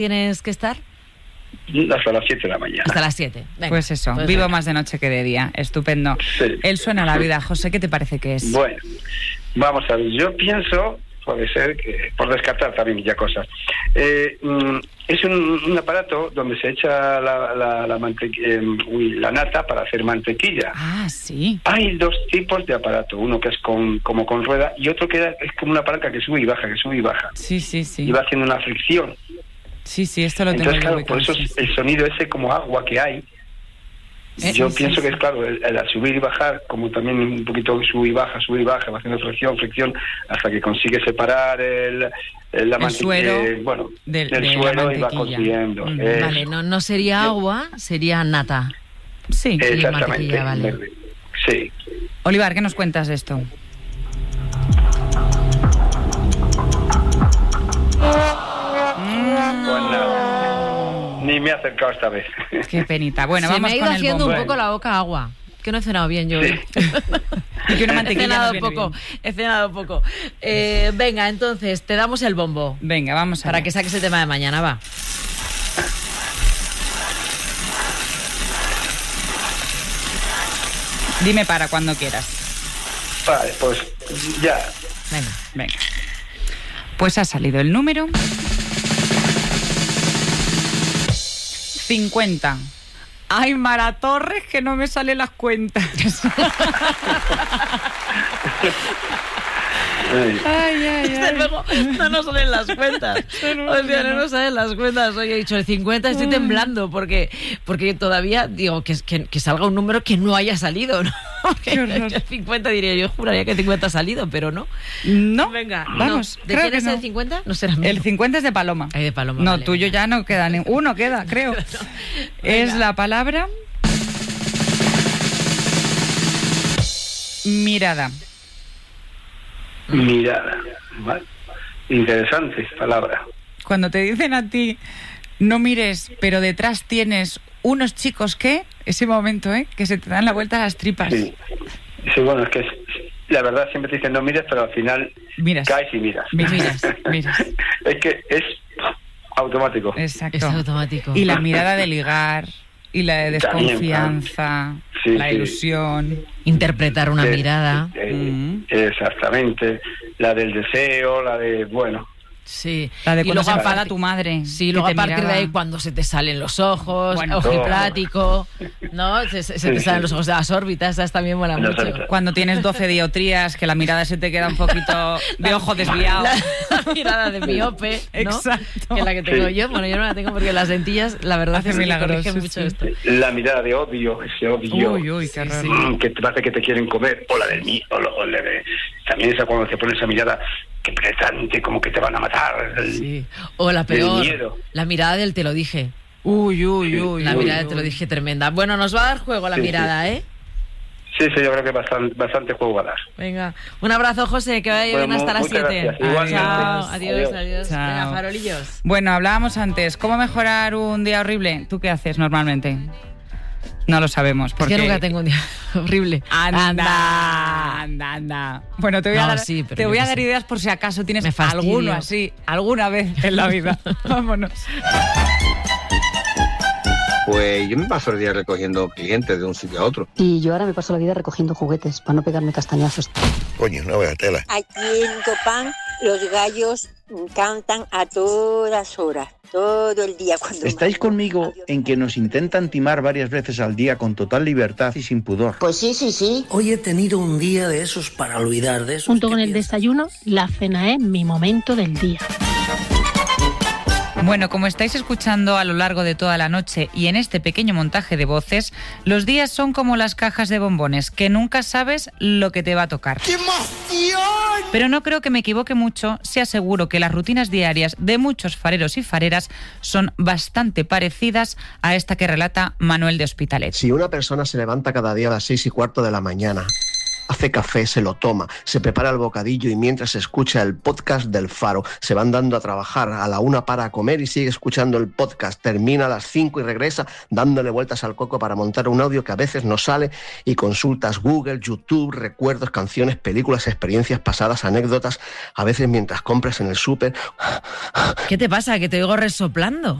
tienes que estar? Hasta las 7 de la mañana. Hasta las 7. Venga, pues eso, pues vivo venga. más de noche que de día. Estupendo. Sí. Él suena a la vida. José, ¿qué te parece que es? Bueno, vamos a ver. Yo pienso, puede ser, que por descartar también ya cosas. Es un aparato donde se echa la nata para hacer mantequilla. Ah, sí. Hay dos tipos de aparato. Uno que es como con rueda y otro que es como una palanca que sube y baja, Sí, sí, sí. Y va haciendo una fricción. Sí, sí, esto lo tengo. Entonces, claro, ubicado, por eso sí, sí. el sonido ese como agua que hay. Yo pienso que es claro, el subir y bajar, como también un poquito sube y baja, va haciendo fricción, hasta que consigue separar el suero del de suelo la y va mantequilla. cociendo. Vale, no sería agua, sería nata. Sí. Exactamente. Vale. Sí. Olivar, ¿qué nos cuentas de esto? Pues nada, ni me he acercado esta vez. Qué penita. Bueno, se vamos me ha ido con el haciendo bombo. un poco la boca agua. Que no he cenado bien yo hoy. Y que una mantequilla no viene He cenado poco. Venga, entonces, te damos el bombo. Venga, vamos para allá. que saques el tema de mañana, va. Dime para cuando quieras. Vale, pues ya. Venga. Pues ha salido el número 50. Ay, Mara Torres, que no me salen las cuentas. Desde luego no nos salen las cuentas. O sea, no nos salen las cuentas. Hoy he dicho el 50, estoy temblando porque todavía digo que salga un número que no haya salido, ¿no? El 50 diría yo, juraría que el 50 ha salido, pero no. No. Venga, vamos. ¿De quién es el 50? No será mío. El 50 es de Paloma. Ay, de Paloma. No, vale, tuyo venga. ya no queda ni uno, queda, creo. Es la palabra mirada. Mirada. Vale. Interesante palabra. Cuando te dicen a ti no mires, pero detrás tienes unos chicos que, ese momento, que se te dan la vuelta a las tripas. Sí, bueno, es que la verdad siempre te dicen no mires, pero al final miras. Caes y miras. Miras. Es que es automático. Exacto. Es automático. Y la mirada de ligar, y la de desconfianza, sí, la ilusión. Interpretar una mirada. Exactamente. La del deseo, la de, bueno... Sí. La de y cuando luego se enfada tu madre. Sí, luego a partir de ahí cuando se te salen los ojos, Bueno, ojiplático, ¿no? Se te salen los ojos de las órbitas, esas también mola mucho. Cuando tienes 12 dioptrías, que la mirada se te queda un poquito de ojo desviado. La mirada de miope, ¿no? Exacto. Que es la que tengo yo. Bueno, yo no la tengo porque las lentillas, la verdad es que corrigen mucho esto. La mirada de odio, ese odio. Uy, qué raro. Que te parece que te quieren comer. O la del mío, o la de... También esa cuando te pones esa mirada que penetrante, como que te van a matar. Sí. O la peor, la mirada del te lo dije. Uy. La mirada del te lo dije tremenda. Bueno, nos va a dar juego la mirada, ¿eh? Sí, yo creo que bastante juego va a dar. Venga, un abrazo, José, que vaya bien hasta las 7. Chao, adiós. Chao. Venga, farolillos. Bueno, hablábamos antes, ¿cómo mejorar un día horrible? ¿Tú qué haces normalmente? No lo sabemos. Porque... Es que nunca tengo un día horrible. Anda. Bueno, te voy a dar ideas por si acaso tienes alguno así, alguna vez en la vida. Vámonos. Pues yo me paso el día recogiendo clientes de un sitio a otro. Y yo ahora me paso la vida recogiendo juguetes para no pegarme castañazos. Coño, no veo tela. Aquí en Copán los gallos cantan a todas horas, todo el día. ¿Estáis conmigo en que nos intentan timar varias veces al día con total libertad y sin pudor? Pues sí. Hoy he tenido un día de esos para olvidar de esos. Junto con el desayuno, la cena es mi momento del día. Bueno, como estáis escuchando a lo largo de toda la noche y en este pequeño montaje de voces, los días son como las cajas de bombones, que nunca sabes lo que te va a tocar. ¡Qué emoción! Pero no creo que me equivoque mucho si aseguro que las rutinas diarias de muchos fareros y fareras son bastante parecidas a esta que relata Manuel de Hospitalet. Si una persona se levanta cada día a las 6:15 de la mañana hace café, se lo toma, se prepara el bocadillo y mientras escucha el podcast del Faro. Se va andando a trabajar, a la 1 para comer y sigue escuchando el podcast. Termina a las 5 y regresa dándole vueltas al coco para montar un audio que a veces no sale y consultas Google, YouTube, recuerdos, canciones, películas, experiencias pasadas, anécdotas, a veces mientras compras en el súper. ¿Qué te pasa? Que te oigo resoplando.